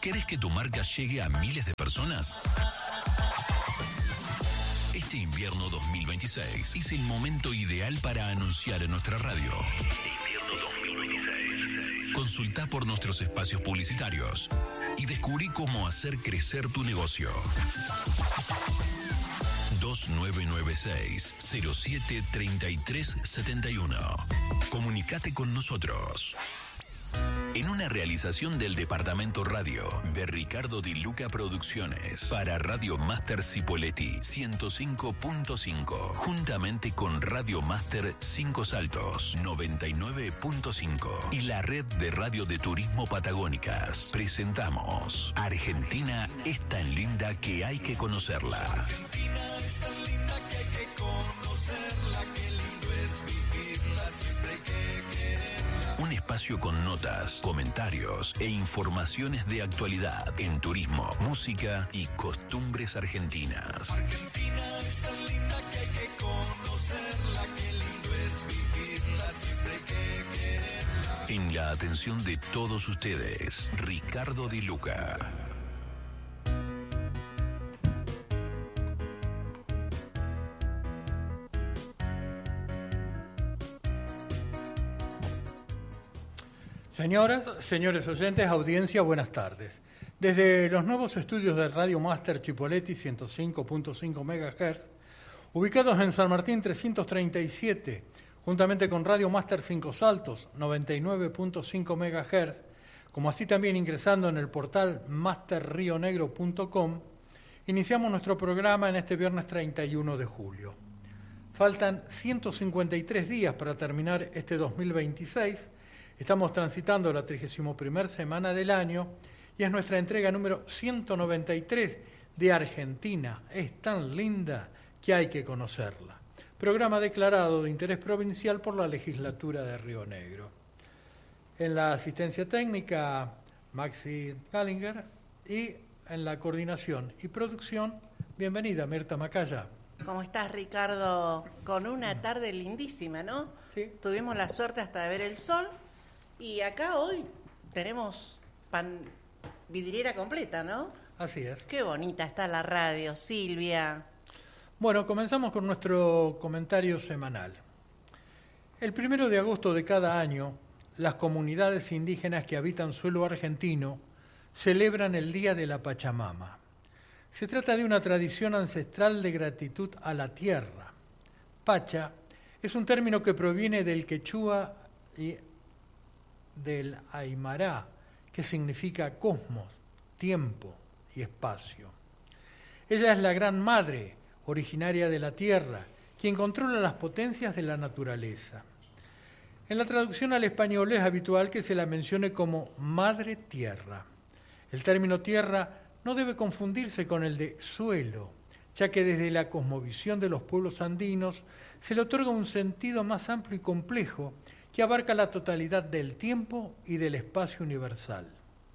¿Querés que tu marca llegue a miles de personas? Este invierno 2026 es el momento ideal para anunciar en nuestra radio. Invierno 2026. Consulta por nuestros espacios publicitarios y descubrí cómo hacer crecer tu negocio. 2996-073371. Comunicate con nosotros. En una realización del Departamento Radio de Ricardo Di Luca Producciones para Radio Master Cipolletti 105.5, juntamente con Radio Master 5 Saltos 99.5 y la red de radio de turismo patagónicas, presentamos Argentina es tan linda que hay que conocerla. Argentina es tan linda que hay que conocerla, qué lindo es vivirla, siempre hay que quererla. Un espacio con notas, comentarios e informaciones de actualidad en turismo, música y costumbres argentinas. Argentina es tan linda que hay que conocerla, qué lindo es vivirla, siempre hay que quererla. En la atención de todos ustedes, Ricardo Di Luca. Señoras, señores oyentes, audiencia, buenas tardes. Desde los nuevos estudios de Radio Master Cipolletti 105.5 MHz, ubicados en San Martín 337, juntamente con Radio Master 5 Saltos 99.5 MHz, como así también ingresando en el portal masterrionegro.com, iniciamos nuestro programa en este viernes 31 de julio. Faltan 153 días para terminar este 2026. Estamos transitando la 31ª semana del año y es nuestra entrega número 193 de Argentina. Es tan linda que hay que conocerla. Programa declarado de interés provincial por la legislatura de Río Negro. En la asistencia técnica, Maxi Gallinger, y en la coordinación y producción, bienvenida Mirta Macaya. ¿Cómo estás, Ricardo? Con una tarde lindísima, ¿no? Sí. Tuvimos la suerte hasta de ver el sol. Y acá hoy tenemos vidriera completa, ¿no? Así es. Qué bonita está la radio, Silvia. Bueno, comenzamos con nuestro comentario semanal. El 1 de agosto de cada año, las comunidades indígenas que habitan suelo argentino celebran el Día de la Pachamama. Se trata de una tradición ancestral de gratitud a la tierra. Pacha es un término que proviene del quechua y del Aymara, que significa cosmos, tiempo y espacio. Ella es la gran madre, originaria de la tierra, quien controla las potencias de la naturaleza. En la traducción al español es habitual que se la mencione como madre tierra. El término tierra no debe confundirse con el de suelo, ya que desde la cosmovisión de los pueblos andinos se le otorga un sentido más amplio y complejo que abarca la totalidad del tiempo y del espacio universal.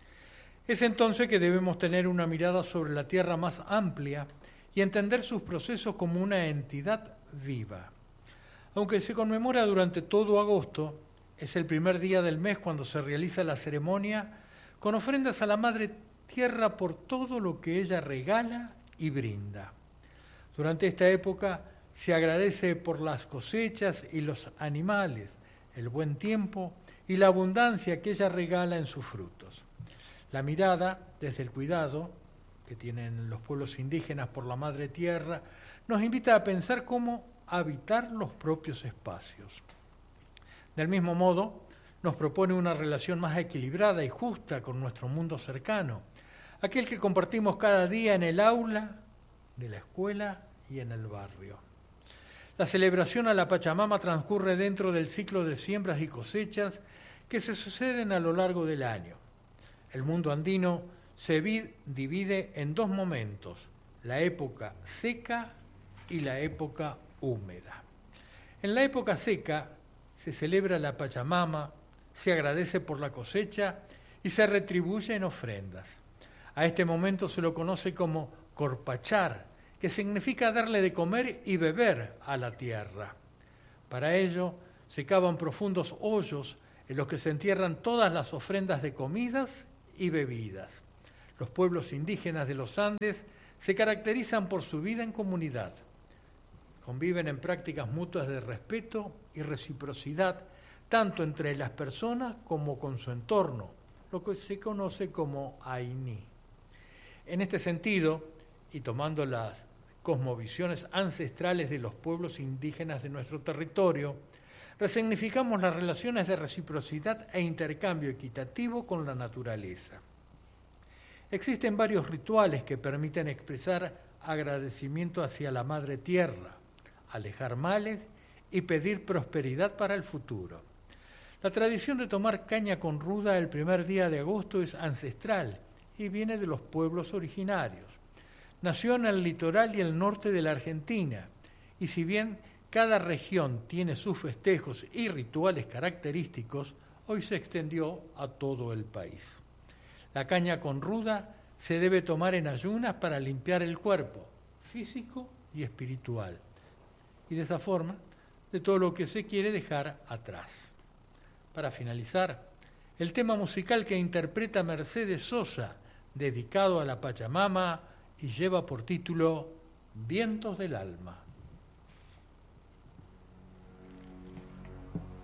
Es entonces que debemos tener una mirada sobre la Tierra más amplia y entender sus procesos como una entidad viva. Aunque se conmemora durante todo agosto, es el primer día del mes cuando se realiza la ceremonia con ofrendas a la Madre Tierra por todo lo que ella regala y brinda. Durante esta época se agradece por las cosechas y los animales, el buen tiempo y la abundancia que ella regala en sus frutos. La mirada, desde el cuidado que tienen los pueblos indígenas por la Madre Tierra, nos invita a pensar cómo habitar los propios espacios. Del mismo modo, nos propone una relación más equilibrada y justa con nuestro mundo cercano, aquel que compartimos cada día en el aula, de la escuela y en el barrio. La celebración a la Pachamama transcurre dentro del ciclo de siembras y cosechas que se suceden a lo largo del año. El mundo andino se divide en dos momentos, la época seca y la época húmeda. En la época seca se celebra la Pachamama, se agradece por la cosecha y se retribuye en ofrendas. A este momento se lo conoce como corpachar, que significa darle de comer y beber a la tierra. Para ello se cavan profundos hoyos en los que se entierran todas las ofrendas de comidas y bebidas. Los pueblos indígenas de los Andes se caracterizan por su vida en comunidad. Conviven en prácticas mutuas de respeto y reciprocidad, tanto entre las personas como con su entorno, lo que se conoce como Aini. En este sentido, y tomando las cosmovisiones ancestrales de los pueblos indígenas de nuestro territorio, resignificamos las relaciones de reciprocidad e intercambio equitativo con la naturaleza. Existen varios rituales que permiten expresar agradecimiento hacia la Madre Tierra, alejar males y pedir prosperidad para el futuro. La tradición de tomar caña con ruda el primer día de agosto es ancestral y viene de los pueblos originarios. Nació en el litoral y el norte de la Argentina, y si bien cada región tiene sus festejos y rituales característicos, hoy se extendió a todo el país. La caña con ruda se debe tomar en ayunas para limpiar el cuerpo, físico y espiritual, y de esa forma, de todo lo que se quiere dejar atrás. Para finalizar, el tema musical que interpreta Mercedes Sosa, dedicado a la Pachamama, y lleva por título Vientos del Alma.